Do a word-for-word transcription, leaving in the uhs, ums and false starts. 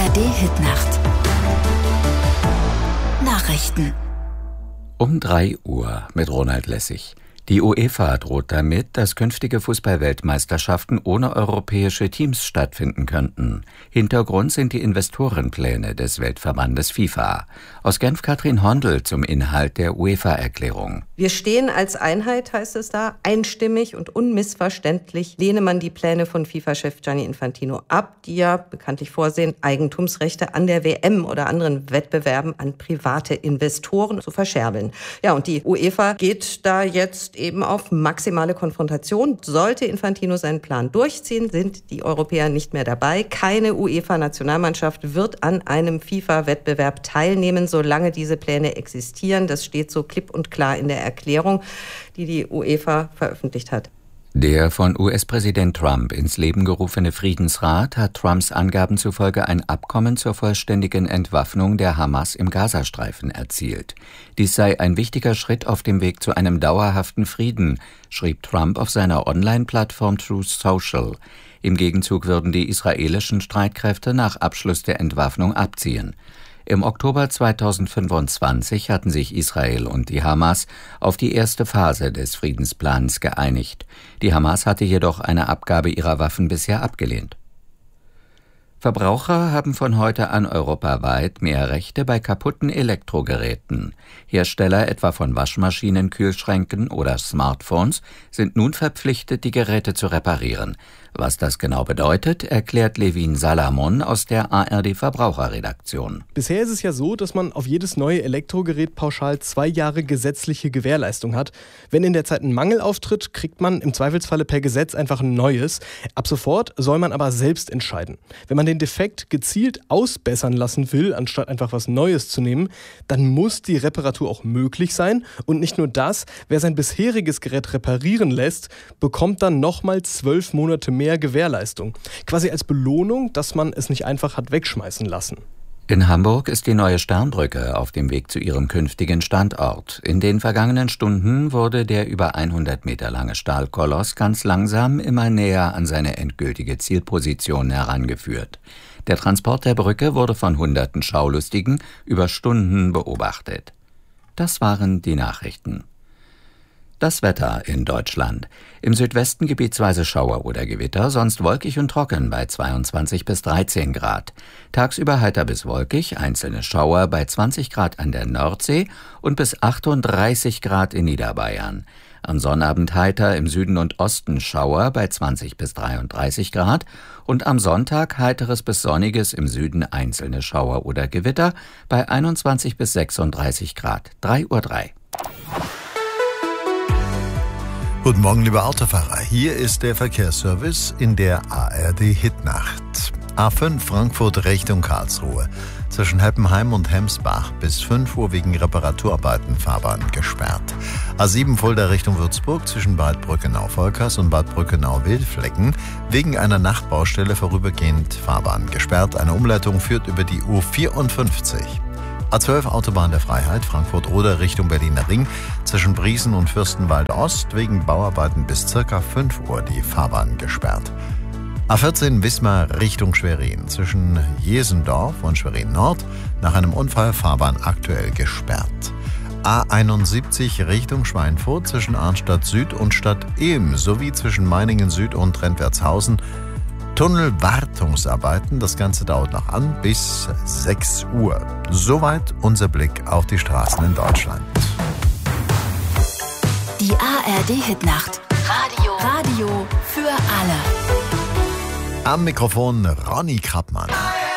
R D-Hitnacht. Nachrichten. Um drei Uhr mit Ronald Lessig. Die UEFA droht damit, dass künftige Fußball-Weltmeisterschaften ohne europäische Teams stattfinden könnten. Hintergrund sind die Investorenpläne des Weltverbandes FIFA. Aus Genf Katrin Hondel zum Inhalt der UEFA-Erklärung. Wir stehen als Einheit, heißt es da, einstimmig und unmissverständlich lehne man die Pläne von FIFA-Chef Gianni Infantino ab, die ja bekanntlich vorsehen, Eigentumsrechte an der W M oder anderen Wettbewerben an private Investoren zu verscherbeln. Ja, und die UEFA geht da jetzt eben auf maximale Konfrontation. Sollte Infantino seinen Plan durchziehen, sind die Europäer nicht mehr dabei. Keine UEFA-Nationalmannschaft wird an einem FIFA-Wettbewerb teilnehmen, solange diese Pläne existieren. Das steht so klipp und klar in der Erklärung, die die UEFA veröffentlicht hat. Der von U S-Präsident Trump ins Leben gerufene Friedensrat hat Trumps Angaben zufolge ein Abkommen zur vollständigen Entwaffnung der Hamas im Gazastreifen erzielt. Dies sei ein wichtiger Schritt auf dem Weg zu einem dauerhaften Frieden, schrieb Trump auf seiner Online-Plattform Truth Social. Im Gegenzug würden die israelischen Streitkräfte nach Abschluss der Entwaffnung abziehen. Im Oktober zweitausendfünfundzwanzig hatten sich Israel und die Hamas auf die erste Phase des Friedensplans geeinigt. Die Hamas hatte jedoch eine Abgabe ihrer Waffen bisher abgelehnt. Verbraucher haben von heute an europaweit mehr Rechte bei kaputten Elektrogeräten. Hersteller etwa von Waschmaschinen, Kühlschränken oder Smartphones sind nun verpflichtet, die Geräte zu reparieren. Was das genau bedeutet, erklärt Levin Salamon aus der A R D-Verbraucherredaktion. Bisher ist es ja so, dass man auf jedes neue Elektrogerät pauschal zwei Jahre gesetzliche Gewährleistung hat. Wenn in der Zeit ein Mangel auftritt, kriegt man im Zweifelsfalle per Gesetz einfach ein neues. Ab sofort soll man aber selbst entscheiden. Wenn man den Defekt gezielt ausbessern lassen will, anstatt einfach was Neues zu nehmen, dann muss die Reparatur auch möglich sein. Und nicht nur das, wer sein bisheriges Gerät reparieren lässt, bekommt dann nochmal zwölf Monate mehr Gewährleistung. Quasi als Belohnung, dass man es nicht einfach hat wegschmeißen lassen. In Hamburg ist die neue Sternbrücke auf dem Weg zu ihrem künftigen Standort. In den vergangenen Stunden wurde der über hundert Meter lange Stahlkoloss ganz langsam immer näher an seine endgültige Zielposition herangeführt. Der Transport der Brücke wurde von hunderten Schaulustigen über Stunden beobachtet. Das waren die Nachrichten. Das Wetter in Deutschland. Im Südwesten gebietsweise Schauer oder Gewitter, sonst wolkig und trocken bei zweiundzwanzig bis dreizehn Grad. Tagsüber heiter bis wolkig, einzelne Schauer bei zwanzig Grad an der Nordsee und bis achtunddreißig Grad in Niederbayern. Am Sonnabend heiter im Süden und Osten Schauer bei zwanzig bis dreiunddreißig Grad und am Sonntag heiteres bis sonniges im Süden einzelne Schauer oder Gewitter bei einundzwanzig bis sechsunddreißig Grad. drei Uhr drei. Guten Morgen, liebe Autofahrer. Hier ist der Verkehrsservice in der A R D-Hitnacht. A fünf Frankfurt Richtung Karlsruhe. Zwischen Heppenheim und Hemsbach bis fünf Uhr wegen Reparaturarbeiten Fahrbahn gesperrt. A sieben Fulda Richtung Würzburg zwischen Bad Brückenau-Volkers und Bad Brückenau-Wildflecken wegen einer Nachtbaustelle vorübergehend Fahrbahn gesperrt. Eine Umleitung führt über die U vierundfünfzig. A zwölf Autobahn der Freiheit, Frankfurt-Oder Richtung Berliner Ring, zwischen Briesen und Fürstenwalde Ost wegen Bauarbeiten bis circa fünf Uhr die Fahrbahn gesperrt. A vierzehn Wismar Richtung Schwerin, zwischen Jesendorf und Schwerin Nord nach einem Unfall Fahrbahn aktuell gesperrt. A einundsiebzig Richtung Schweinfurt zwischen Arnstadt Süd und Stadt Ilm sowie zwischen Meiningen Süd und Rentwertshausen Tunnelwartungsarbeiten. Das Ganze dauert noch an bis sechs Uhr. Soweit unser Blick auf die Straßen in Deutschland. Die A R D-Hitnacht. Radio. Radio für alle. Am Mikrofon Ronny Krappmann.